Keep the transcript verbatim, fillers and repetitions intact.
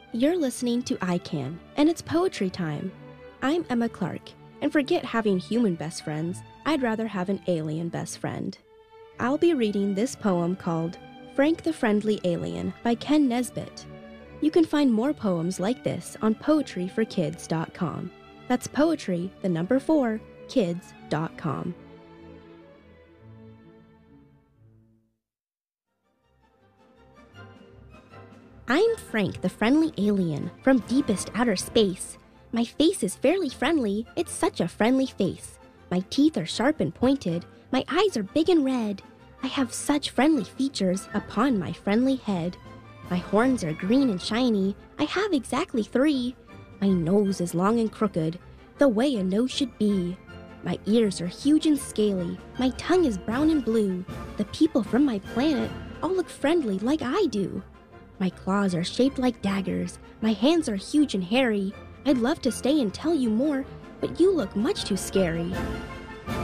You're listening to I Can, and it's poetry time. I'm Emma Clark, and forget having human best friends, I'd rather have an alien best friend. I'll be reading this poem called Frank the Friendly Alien by Ken Nesbitt. You can find more poems like this on poetry for kids dot com. That's poetry, the number four, kids dot com. I'm Frank the Friendly Alien from deepest outer space. My face is fairly friendly, it's such a friendly face. My teeth are sharp and pointed, my eyes are big and red. I have such friendly features upon my friendly head. My horns are green and shiny, I have exactly three. My nose is long and crooked, the way a nose should be. My ears are huge and scaly, my tongue is brown and blue. The people from my planet all look friendly like I do. My claws are shaped like daggers, my hands are huge and hairy. I'd love to stay and tell you more, but you look much too scary.